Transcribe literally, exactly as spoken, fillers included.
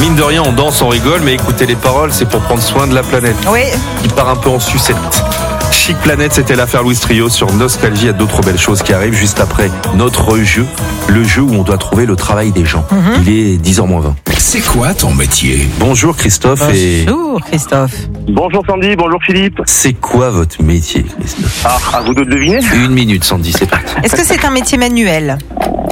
Mine de rien, on danse, on rigole, mais écoutez les paroles, c'est pour prendre soin de la planète. Oui. Qui part un peu en sucette. Chic Planète, c'était l'affaire Louis Trio sur Nostalgie. Il y a d'autres belles choses qui arrivent juste après notre jeu, le jeu où on doit trouver le travail des gens. Mm-hmm. Il est dix heures moins vingt. C'est quoi ton métier? Bonjour Christophe. Et... Bonjour Christophe. Bonjour Sandy, bonjour Philippe. C'est quoi votre métier, Christophe? Ah, à vous de deviner. Une minute, Sandy, c'est parti. Est-ce que c'est un métier manuel?